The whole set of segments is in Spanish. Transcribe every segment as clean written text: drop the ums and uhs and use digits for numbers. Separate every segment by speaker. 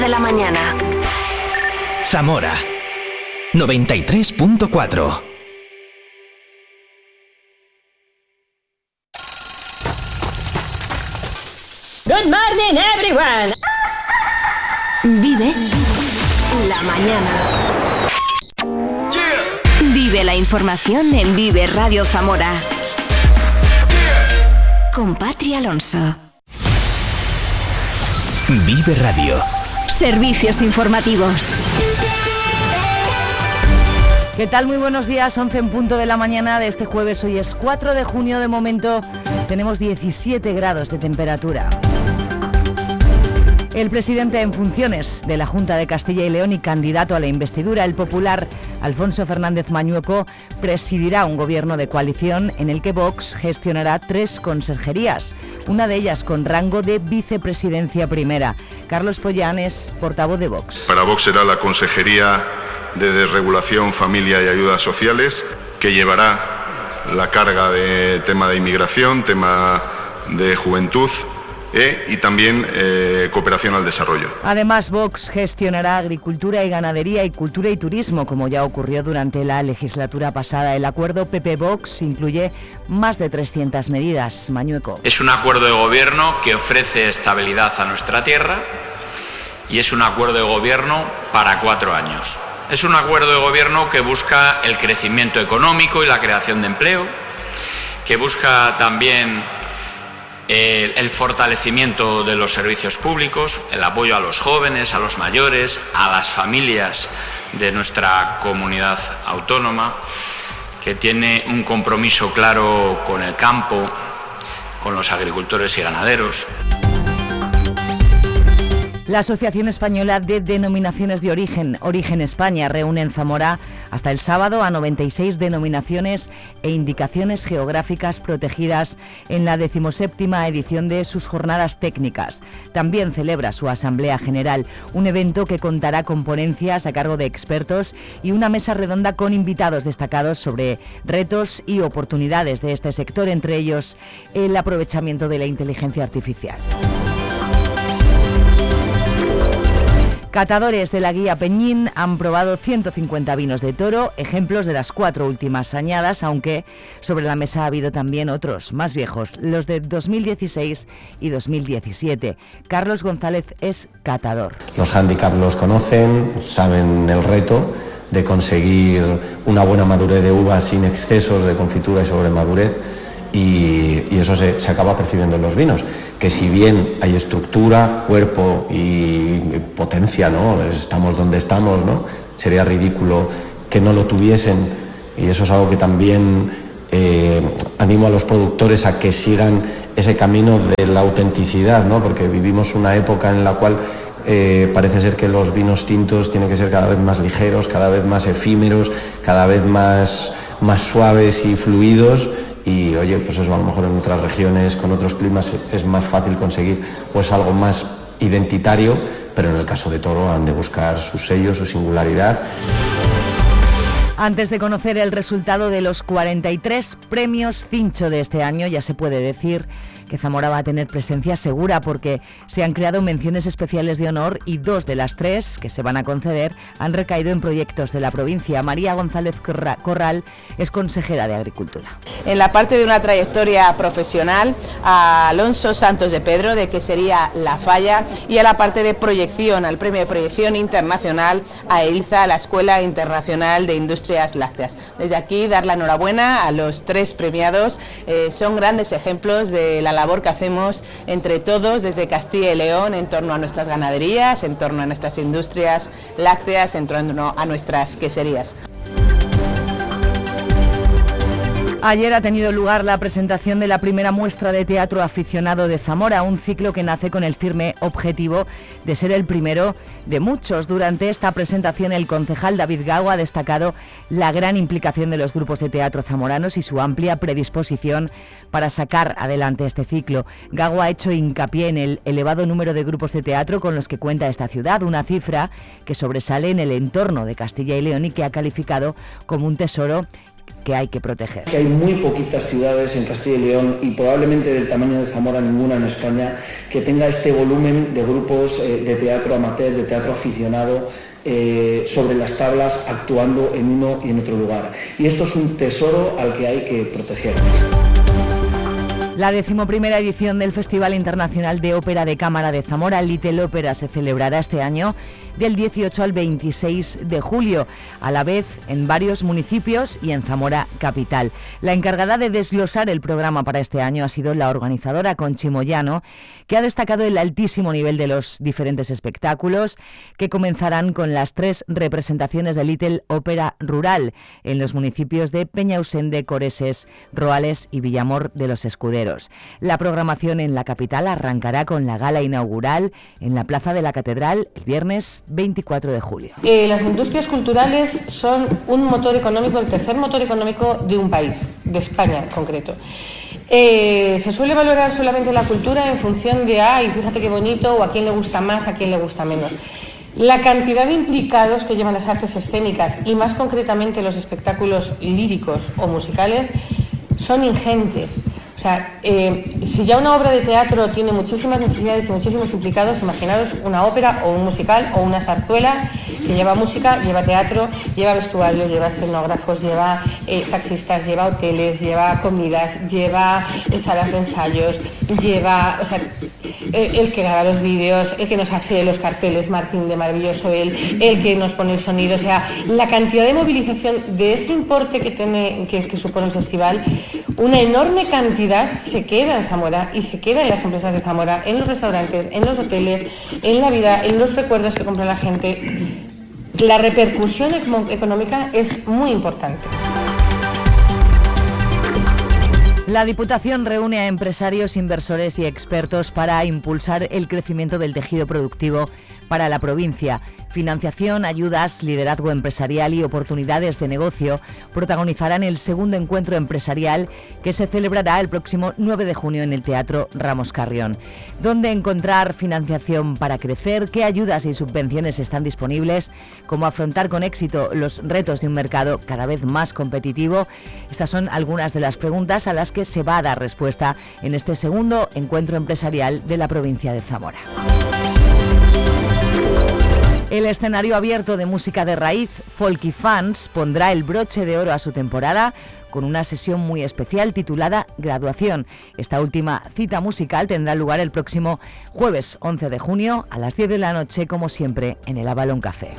Speaker 1: de la mañana.
Speaker 2: Zamora 93.4.
Speaker 3: Good morning, everyone.
Speaker 1: Vive la mañana. Vive la información en Vive Radio Zamora. Con Patri Alonso.
Speaker 2: Vive Radio.
Speaker 1: Servicios informativos.
Speaker 4: ¿Qué tal? Muy buenos días, 11 en punto de la mañana de este jueves. Hoy es 4 de junio, de momento tenemos 17 grados de temperatura. El presidente en funciones de la Junta de Castilla y León y candidato a la investidura, el popular Alfonso Fernández Mañueco, presidirá un gobierno de coalición en el que Vox gestionará 3 consejerías, una de ellas con rango de vicepresidencia primera. Carlos Pollán es portavoz de Vox.
Speaker 5: Para Vox será la Consejería de Desregulación, Familia y Ayudas Sociales, que llevará la carga de tema de inmigración, tema de juventud, y también cooperación al desarrollo.
Speaker 4: Además, Vox gestionará agricultura y ganadería y cultura y turismo, como ya ocurrió durante la legislatura pasada. El acuerdo PP-Vox incluye más de 300 medidas. Mañueco.
Speaker 6: Es un acuerdo de gobierno que ofrece estabilidad a nuestra tierra y es un acuerdo de gobierno para 4 años. Es un acuerdo de gobierno que busca el crecimiento económico y la creación de empleo, que busca también el fortalecimiento de los servicios públicos, el apoyo a los jóvenes, a los mayores, a las familias de nuestra comunidad autónoma, que tiene un compromiso claro con el campo, con los agricultores y ganaderos.
Speaker 4: La Asociación Española de Denominaciones de Origen España, reúne en Zamora hasta el sábado a 96 denominaciones e indicaciones geográficas protegidas en la 17ª edición de sus jornadas técnicas. También celebra su Asamblea General, un evento que contará con ponencias a cargo de expertos y una mesa redonda con invitados destacados sobre retos y oportunidades de este sector, entre ellos el aprovechamiento de la inteligencia artificial. Catadores de la Guía Peñín han probado 150 vinos de toro, ejemplos de las 4 últimas añadas, aunque sobre la mesa ha habido también otros más viejos, los de 2016 y 2017. Carlos González es catador.
Speaker 7: Los hándicaps los conocen, saben el reto de conseguir una buena madurez de uva sin excesos de confitura y sobremadurez. Y eso se acaba percibiendo en los vinos, que si bien hay estructura, cuerpo y potencia, ¿no? Estamos donde estamos, ¿no? Sería ridículo que no lo tuviesen, y eso es algo que también animo a los productores a que sigan ese camino de la autenticidad, ¿no? Porque vivimos una época en la cual parece ser que los vinos tintos tienen que ser cada vez más ligeros, cada vez más efímeros, cada vez más suaves y fluidos. Y oye, pues eso a lo mejor en otras regiones, con otros climas, es más fácil conseguir pues algo más identitario, pero en el caso de Toro han de buscar su sello, su singularidad.
Speaker 4: Antes de conocer el resultado de los 43 premios Cincho de este año, ya se puede decir que Zamora va a tener presencia segura, porque se han creado menciones especiales de honor y 2 de las 3 que se van a conceder han recaído en proyectos de la provincia. María González Corral es consejera de Agricultura.
Speaker 8: En la parte de una trayectoria profesional, a Alonso Santos de Pedro, de que sería La Falla, y a la parte de proyección, al premio de proyección internacional, a EILZA, la Escuela Internacional de Industrias Lácteas. Desde aquí dar la enhorabuena a los 3 premiados, son grandes ejemplos de la labor que hacemos entre todos desde Castilla y León en torno a nuestras ganaderías, en torno a nuestras industrias lácteas, en torno a nuestras queserías.
Speaker 4: Ayer ha tenido lugar la presentación de la primera muestra de teatro aficionado de Zamora, un ciclo que nace con el firme objetivo de ser el primero de muchos. Durante esta presentación, el concejal David Gago ha destacado la gran implicación de los grupos de teatro zamoranos y su amplia predisposición para sacar adelante este ciclo. Gago ha hecho hincapié en el elevado número de grupos de teatro con los que cuenta esta ciudad, una cifra que sobresale en el entorno de Castilla y León y que ha calificado como un tesoro que hay que proteger.
Speaker 9: Que hay muy poquitas ciudades en Castilla y León, y probablemente del tamaño de Zamora ninguna en España, que tenga este volumen de grupos de teatro amateur, de teatro aficionado, sobre las tablas, actuando en uno y en otro lugar. Y esto es un tesoro al que hay que proteger.
Speaker 4: La 11ª edición del Festival Internacional de Ópera de Cámara de Zamora, Little Ópera, se celebrará este año del 18 al 26 de julio, a la vez en varios municipios y en Zamora capital. La encargada de desglosar el programa para este año ha sido la organizadora Conchi Moyano, que ha destacado el altísimo nivel de los diferentes espectáculos, que comenzarán con las 3 representaciones de Little Ópera rural en los municipios de Peñausende, Coreses, Roales y Villamor de los Escuderos. La programación en la capital arrancará con la gala inaugural en la Plaza de la Catedral el viernes 24 de julio.
Speaker 10: Las industrias culturales son un motor económico, el tercer motor económico de un país, de España en concreto. Se suele valorar solamente la cultura en función de, fíjate qué bonito, o a quién le gusta más, a quién le gusta menos. La cantidad de implicados que llevan las artes escénicas, y más concretamente los espectáculos líricos o musicales, son ingentes. O sea, si ya una obra de teatro tiene muchísimas necesidades y muchísimos implicados, imaginaros una ópera o un musical o una zarzuela que lleva música, lleva teatro, lleva vestuario, lleva escenógrafos, lleva taxistas, lleva hoteles, lleva comidas, lleva salas de ensayos, lleva, el que graba los vídeos, el que nos hace los carteles, Martín de Maravilloso, el que nos pone el sonido, la cantidad de movilización de ese importe que supone el festival, una enorme cantidad se queda en Zamora y se queda en las empresas de Zamora, en los restaurantes, en los hoteles, en la vida, en los recuerdos que compra la gente. La repercusión económica es muy importante.
Speaker 4: La Diputación reúne a empresarios, inversores y expertos para impulsar el crecimiento del tejido productivo para la provincia. Financiación, ayudas, liderazgo empresarial y oportunidades de negocio protagonizarán el segundo encuentro empresarial que se celebrará el próximo 9 de junio en el Teatro Ramos Carrión. ¿Dónde encontrar financiación para crecer? ¿Qué ayudas y subvenciones están disponibles? ¿Cómo afrontar con éxito los retos de un mercado cada vez más competitivo? Estas son algunas de las preguntas a las que se va a dar respuesta en este segundo encuentro empresarial de la provincia de Zamora. El escenario abierto de música de raíz, Folk y Fans, pondrá el broche de oro a su temporada con una sesión muy especial titulada Graduación. Esta última cita musical tendrá lugar el próximo jueves 11 de junio a las 10 de la noche, como siempre, en el Avalon Café.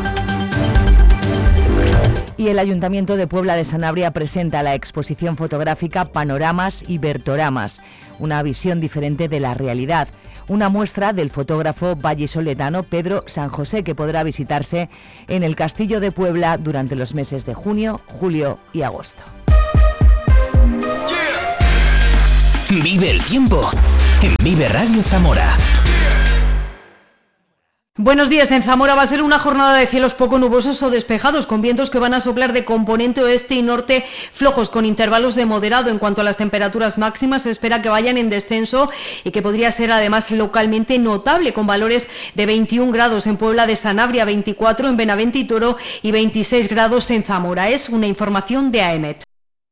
Speaker 4: Y el Ayuntamiento de Puebla de Sanabria presenta la exposición fotográfica Panoramas y Bertoramas, una visión diferente de la realidad. Una muestra del fotógrafo vallisoletano Pedro San José, que podrá visitarse en el Castillo de Puebla durante los meses de junio, julio y agosto.
Speaker 2: Vive el tiempo en Vive Radio Zamora.
Speaker 11: Buenos días. En Zamora va a ser una jornada de cielos poco nubosos o despejados, con vientos que van a soplar de componente oeste y norte flojos, con intervalos de moderado. En cuanto a las temperaturas máximas, se espera que vayan en descenso y que podría ser además localmente notable, con valores de 21 grados en Puebla de Sanabria, 24 en Benavente y Toro y 26 grados en Zamora. Es una información de AEMET.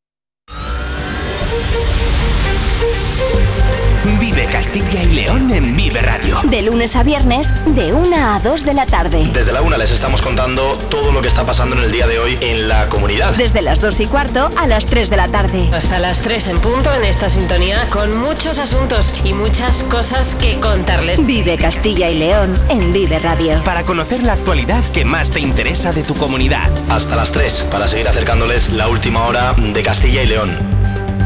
Speaker 2: Vive Castilla y León en Vive Radio.
Speaker 1: De lunes a viernes, de 1 a 2 de la tarde.
Speaker 12: Desde la 1 les estamos contando todo lo que está pasando en el día de hoy en la comunidad.
Speaker 1: Desde las 2:15 a las 3 de la tarde.
Speaker 13: Hasta las 3 en punto en esta sintonía, con muchos asuntos y muchas cosas que contarles.
Speaker 1: Vive Castilla y León en Vive Radio.
Speaker 2: Para conocer la actualidad que más te interesa de tu comunidad.
Speaker 12: Hasta las 3, para seguir acercándoles la última hora de Castilla y León.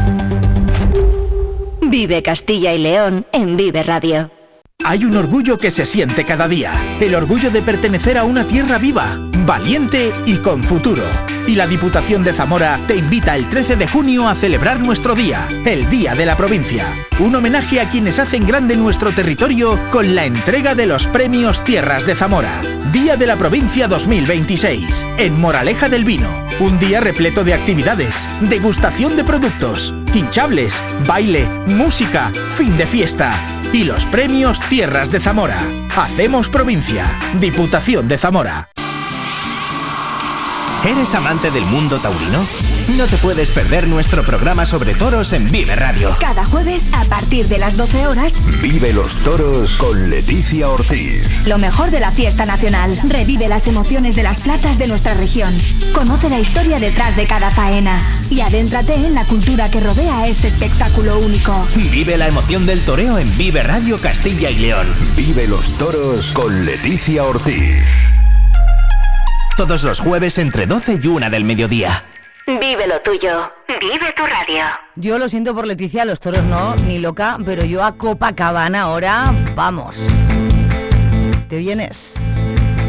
Speaker 1: Vive Castilla y León en Vive Radio.
Speaker 14: Hay un orgullo que se siente cada día, el orgullo de pertenecer a una tierra viva, valiente y con futuro. Y la Diputación de Zamora te invita el 13 de junio a celebrar nuestro día, el Día de la Provincia. Un homenaje a quienes hacen grande nuestro territorio con la entrega de los premios Tierras de Zamora. Día de la Provincia 2026, en Moraleja del Vino. Un día repleto de actividades, degustación de productos, hinchables, baile, música, fin de fiesta y los premios Tierras de Zamora. Hacemos provincia. Diputación de Zamora.
Speaker 2: ¿Eres amante del mundo taurino? No te puedes perder nuestro programa sobre toros en Vive Radio.
Speaker 15: Cada jueves, a partir de las 12 horas,
Speaker 16: Vive los toros con Leticia Ortiz.
Speaker 15: Lo mejor de la fiesta nacional. Revive las emociones de las plazas de nuestra región. Conoce la historia detrás de cada faena. Y adéntrate en la cultura que rodea este espectáculo único.
Speaker 2: Vive la emoción del toreo en Vive Radio Castilla y León.
Speaker 16: Vive los toros con Leticia Ortiz.
Speaker 2: Todos los jueves entre 12 y 1 del mediodía.
Speaker 1: Vive lo tuyo. Vive tu radio.
Speaker 4: Yo lo siento por Leticia, los toros no, ni loca, pero yo a Copacabana ahora, vamos. ¿Te vienes?